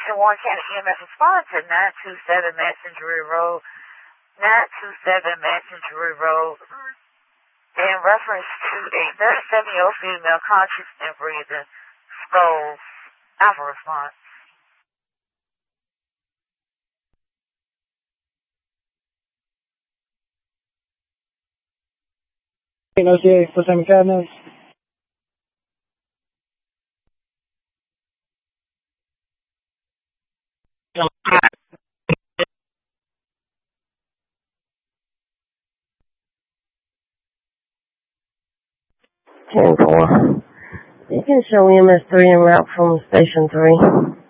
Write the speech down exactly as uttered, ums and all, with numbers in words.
Station one County E M S response to nine two seven Messenger Road, nine two seven Messenger Road, in reference to a thirty-seven-year-old female conscious and breathing, Skulls. Alpha response. O T A, four seven cabinets. ten four. You can show E M S three en route from station three.